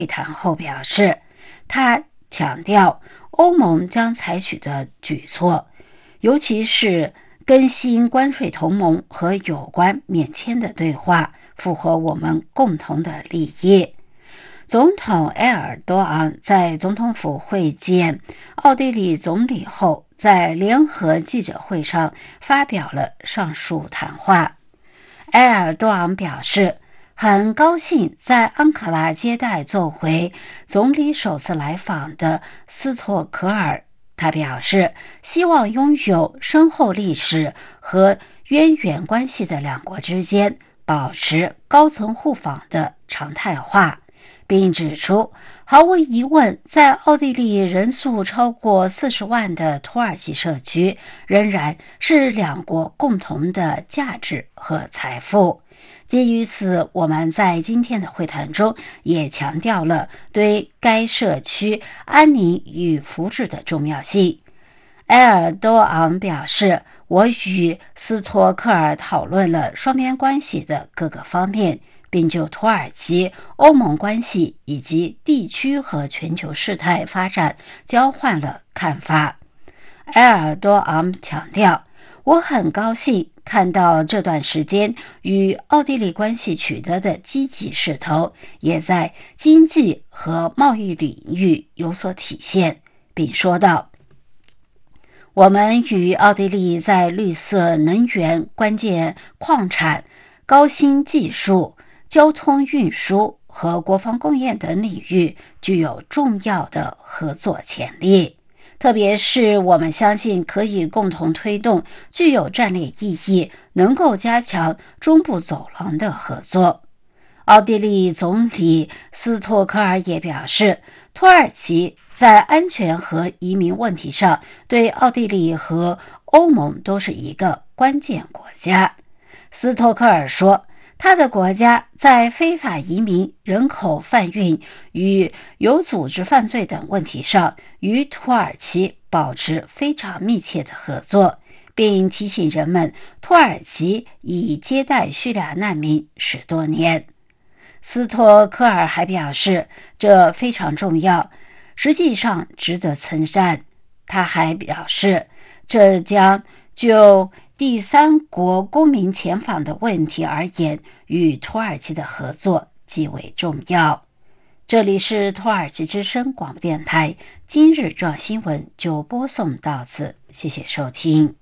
会谈后表示，他强调欧盟将采取的举措，尤其是更新关税同盟和有关免签的对话，符合我们共同的利益。总统埃尔多昂在总统府会见奥地利总理后，在联合记者会上发表了上述谈话。埃尔多昂表示，很高兴在安卡拉接待作为总理首次来访的斯托克尔。他表示，希望拥有深厚历史和渊源关系的两国之间保持高层互访的常态化，并指出，毫无疑问，在奥地利人数超过40万的土耳其社区，仍然是两国共同的价值和财富。基于此，我们在今天的会谈中也强调了对该社区安宁与福祉的重要性。埃尔多昂表示，我与斯托克尔讨论了双边关系的各个方面，并就土耳其欧盟关系以及地区和全球事态发展交换了看法。埃尔多昂强调，我很高兴看到这段时间与奥地利关系取得的积极势头也在经济和贸易领域有所体现，并说道，我们与奥地利在绿色能源、关键矿产、高新技术、交通运输和国防工业等领域具有重要的合作潜力。特别是我们相信可以共同推动具有战略意义、能够加强中部走廊的合作。奥地利总理斯托克尔也表示，土耳其在安全和移民问题上对奥地利和欧盟都是一个关键国家。斯托克尔说，他的国家在非法移民、人口贩运与有组织犯罪等问题上与土耳其保持非常密切的合作，并提醒人们，土耳其已接待叙利亚难民10多年。斯托克尔还表示，这非常重要，实际上值得称赞。他还表示，这将就第三国公民遣返的问题而言，与土耳其的合作极为重要。这里是土耳其之声广播电台，今日重要新闻就播送到此，谢谢收听。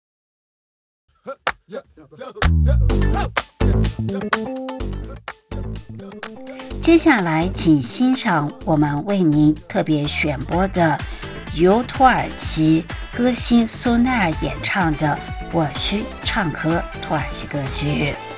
接下来请欣赏我们为您特别选播的由土耳其歌星苏奈尔演唱的《我需唱和土耳其歌曲》。